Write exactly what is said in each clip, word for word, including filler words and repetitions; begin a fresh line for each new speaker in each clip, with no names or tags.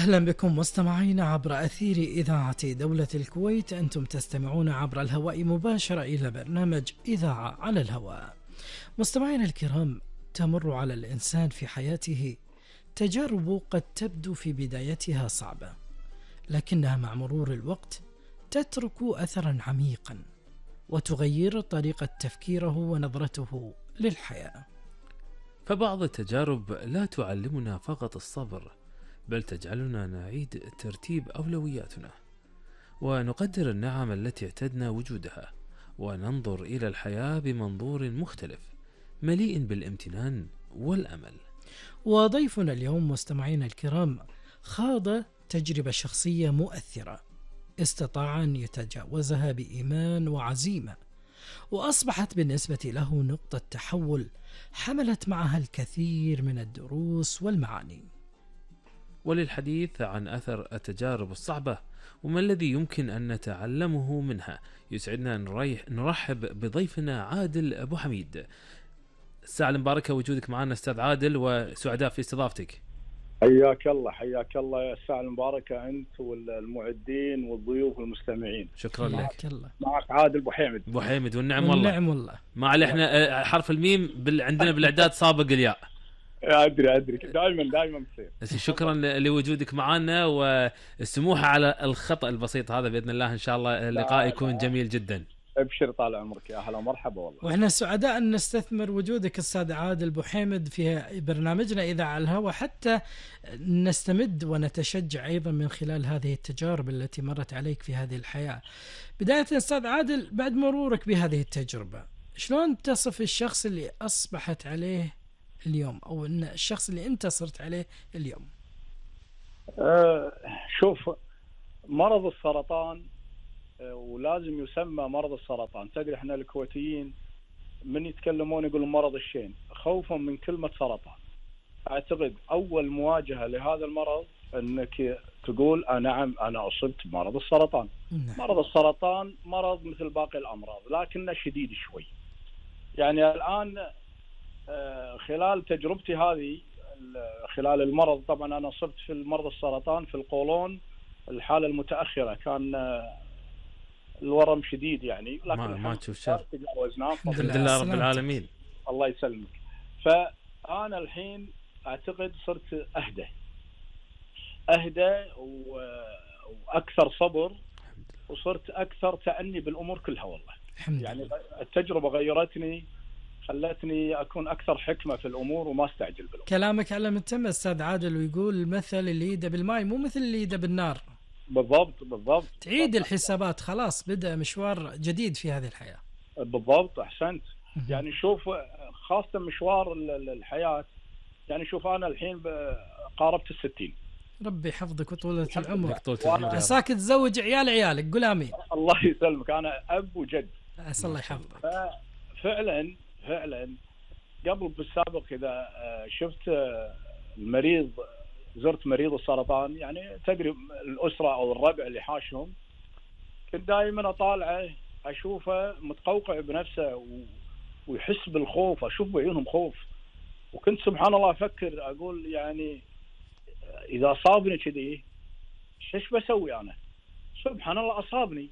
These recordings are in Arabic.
أهلا بكم مستمعين عبر أثير إذاعة دولة الكويت. أنتم تستمعون عبر الهواء مباشرة إلى برنامج إذاعة على الهواء. مستمعين الكرام، تمر على الإنسان في حياته تجارب قد تبدو في بدايتها صعبة، لكنها مع مرور الوقت تترك أثرا عميقا وتغير طريقة تفكيره ونظرته للحياة.
فبعض التجارب لا تعلمنا فقط الصبر، بل تجعلنا نعيد ترتيب أولوياتنا ونقدر النعم التي اعتدنا وجودها، وننظر إلى الحياة بمنظور مختلف مليء بالامتنان والأمل.
وضيفنا اليوم مستمعين الكرام خاض تجربة شخصية مؤثرة، استطاع أن يتجاوزها بإيمان وعزيمة، وأصبحت بالنسبة له نقطة تحول حملت معها الكثير من الدروس والمعاني.
وللحديث عن أثر التجارب الصعبة وما الذي يمكن أن نتعلمه منها، يسعدنا نرحب بضيفنا عادل أبو حميد. الساعة المباركة وجودك معنا أستاذ عادل، وسعداء في استضافتك.
حياك الله حياك الله يا الساعة المباركة أنت والمعدين والضيوف والمستمعين.
شكرا لك.
الله.
معك عادل أبو حميد.
أبو حميد والنعم والله.
والنعم والله.
مع اللي احنا حرف الميم بال... عندنا بالإعداد سابق الياء.
أدري أدري دائما دائما بصير.
شكرا لوجودك معنا والسموح على الخطأ البسيط هذا، بإذن الله إن شاء الله اللقاء يكون جميل جدا.
ابشر طال عمرك يا اهلا ومرحبا والله.
واحنا سعداء ان نستثمر وجودك استاذ عادل ابو حميد في برنامجنا اذا على الهواء، حتى نستمد ونتشجع ايضا من خلال هذه التجارب التي مرت عليك في هذه الحياه. بدايه استاذ عادل، بعد مرورك بهذه التجربه، شلون تصف الشخص اللي اصبحت عليه اليوم، او ان الشخص اللي انت صرت عليه اليوم؟
أه شوف، مرض السرطان ولازم يسمى مرض السرطان. تدري احنا الكويتيين من يتكلمون يقولون مرض الشين خوفا من كلمة سرطان. اعتقد اول مواجهة لهذا المرض انك تقول آه نعم انا اصبت بمرض السرطان.
نعم.
مرض السرطان مرض مثل باقي الامراض لكنه شديد شوي. يعني الان خلال تجربتي هذه خلال المرض، طبعا انا صبت في المرض السرطان في القولون الحالة المتأخرة، كان الورم شديد يعني، لكن
ما, ما تشوف شر.
تجاوزناه
الحمد لله رب العالمين.
الله يسلمك. فأنا الحين أعتقد صرت أهدى أهدى وأكثر صبر، وصرت أكثر تأني بالأمور كلها والله.
الحمد
يعني
لله.
التجربة غيرتني، خلتني أكون أكثر حكمة في الأمور وما استعجل بالأمور.
كلامك على متم أستاذ عادل، ويقول المثل اللي يده بالماء مو مثل اللي يده بالنار.
بالضبط بالضبط.
تعيد الحسابات، خلاص بدأ مشوار جديد في هذه الحياة.
بالضبط أحسنت. يعني شوف، خاصة مشوار الحياة، يعني شوف أنا الحين قاربت الستين.
ربي يحفظك وطولة العمر. عساك تزوج عيال عيالك، قول آمين.
الله يسلمك، أنا أب وجد.
عسى الله يحفظك.
فعلا فعلا قبل بالسابق إذا شفت المريض، زرت مريض السرطان، يعني تدري الأسرة أو الربع اللي حاشهم، كنت دائما أطالعه أشوفه متقوقع بنفسه ويحس بالخوف، أشوف بعيونهم خوف، وكنت سبحان الله أفكر أقول يعني إذا أصابني كذي إيش بسوي أنا؟ سبحان الله أصابني.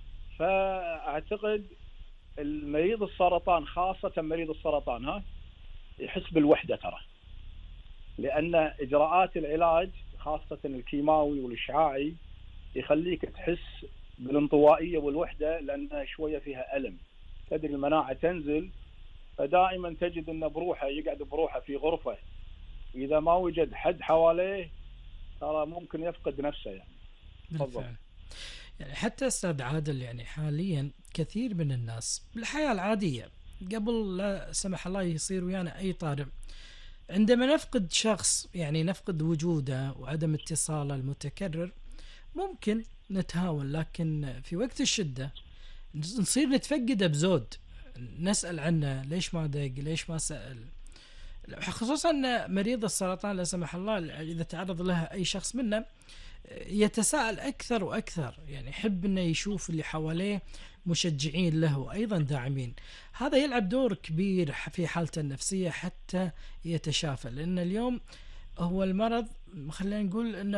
فأعتقد المريض السرطان، خاصة مريض السرطان، ها يحس بالوحدة ترى، لأن إجراءات العلاج خاصة الكيماوي والإشعاعي يخليك تحس بالانطوائية والوحدة، لأنها شوية فيها ألم. تدري المناعة تنزل، فدائما تجد أنه بروحه يقعد بروحه في غرفة، إذا ما وجد حد حواليه ترى ممكن يفقد نفسه يعني.
بالفعل. يعني حتى أستاذ عادل، يعني حاليا كثير من الناس بالحياة العادية قبل لا سمح الله يصير ويانا أي طارئ، عندما نفقد شخص، يعني نفقد وجوده وعدم اتصاله المتكرر، ممكن نتهاون، لكن في وقت الشدة نصير نتفقده بزود، نسأل عنه ليش ما دق، ليش ما سأل. خصوصا أن مريض السرطان لا سمح الله إذا تعرض له أي شخص منا يتساءل أكثر وأكثر، يعني يحب أنه يشوف اللي حواليه مشجعين له وأيضا داعمين. هذا يلعب دور كبير في حالته النفسية حتى يتشافى، لأن اليوم هو المرض خلينا نقول أنه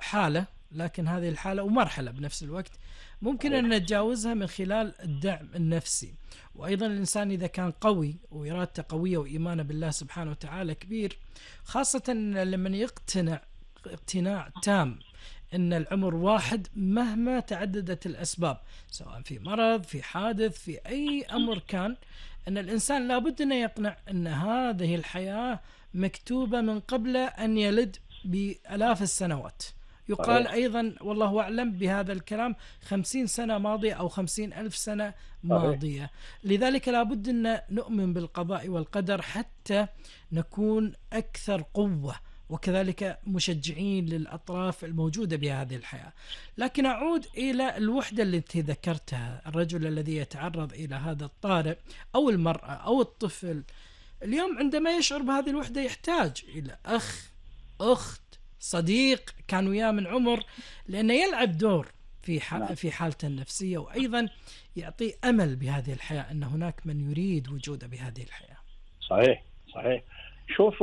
حالة، لكن هذه الحالة ومرحلة بنفس الوقت ممكن أن نتجاوزها من خلال الدعم النفسي. وأيضا الإنسان إذا كان قوي وإرادته قوية وإيمانه بالله سبحانه وتعالى كبير، خاصة لما يقتنع اقتناع تام أن العمر واحد مهما تعددت الأسباب، سواء في مرض، في حادث، في أي أمر كان، أن الإنسان لابد أن يقنع أن هذه الحياة مكتوبة من قبل أن يلد بألاف السنوات. يقال
صحيح.
أيضا والله أعلم بهذا الكلام خمسين سنة ماضية أو خمسين ألف سنة ماضية. صحيح. لذلك لابد أن نؤمن بالقضاء والقدر حتى نكون أكثر قوة، وكذلك مشجعين للأطراف الموجودة بهذه الحياة. لكن أعود إلى الوحدة التي ذكرتها، الرجل الذي يتعرض إلى هذا الطارئ أو المرأة أو الطفل اليوم عندما يشعر بهذه الوحدة يحتاج إلى أخ، أخت، صديق كان وياه من عمر، لأنه يلعب دور في في حالته النفسية، وأيضا يعطي أمل بهذه الحياة أن هناك من يريد وجوده بهذه الحياة.
صحيح صحيح. شوف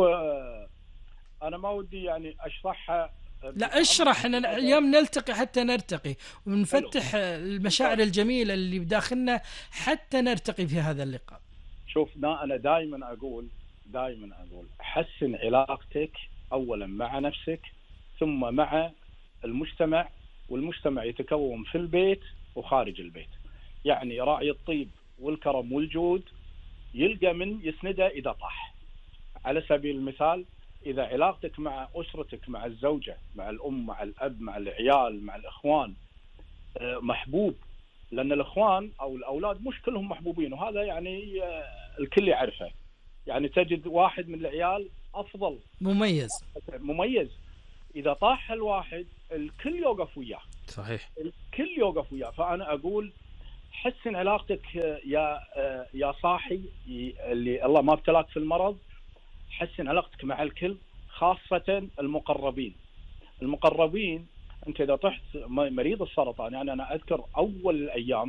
أنا ما ودي يعني أشرحها.
لا اشرح، أنا اليوم نلتقي حتى نرتقي ونفتح المشاعر الجميلة اللي بداخلنا حتى نرتقي في هذا اللقاء.
شوف أنا دائما أقول دائما أقول حسن علاقتك أولا مع نفسك ثم مع المجتمع، والمجتمع يتكون في البيت وخارج البيت. يعني راعي الطيب والكرم والجود يلقى من يسنده إذا طاح. على سبيل المثال إذا علاقتك مع أسرتك، مع الزوجة، مع الأم، مع الأب، مع العيال، مع الإخوان محبوب، لأن الإخوان أو الأولاد مش كلهم محبوبين، وهذا يعني الكل يعرفه. يعني تجد واحد من العيال أفضل
مميز
مميز إذا طاح الواحد الكل يوقف وياه.
صحيح.
الكل يوقف وياه. فأنا أقول حسن علاقتك يا يا صاحي اللي الله ما ابتلاك في المرض، حسن علاقتك مع الكل، خاصة المقربين. المقربين أنت إذا طحت مريض السرطان، يعني أنا أذكر أول الأيام